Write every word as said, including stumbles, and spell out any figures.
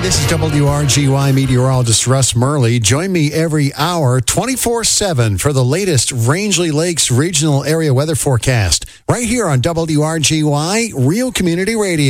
this is W R G Y meteorologist Russ Murley. Join me every hour, twenty-four seven, for the latest Rangeley Lakes Regional Area Weather Forecast, right here on W R G Y Real Community Radio.